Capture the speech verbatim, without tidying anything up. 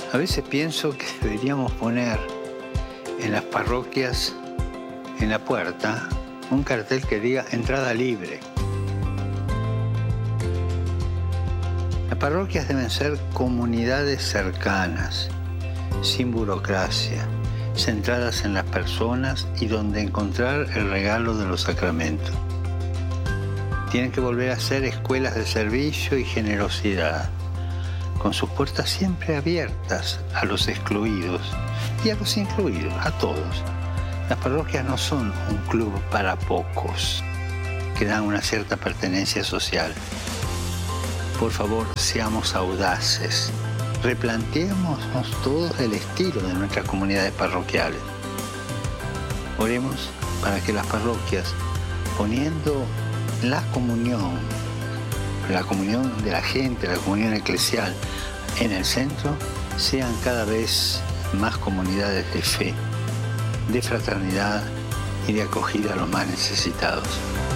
A veces pienso que deberíamos poner en las parroquias, en la puerta, un cartel que diga entrada libre. Las parroquias deben ser comunidades cercanas, sin burocracia, centradas en las personas y donde encontrar el regalo de los sacramentos. Tienen que volver a ser escuelas de servicio y generosidad, con sus puertas siempre abiertas a los excluidos y a los incluidos, a todos. Las parroquias no son un club para pocos, que dan una cierta pertenencia social. Por favor, seamos audaces. Replanteémonos todos el estilo de nuestras comunidades parroquiales. Oremos para que las parroquias, poniendo la comunión, la comunión de la gente, la comunión eclesial en el centro, sean cada vez más comunidades de fe, de fraternidad y de acogida a los más necesitados.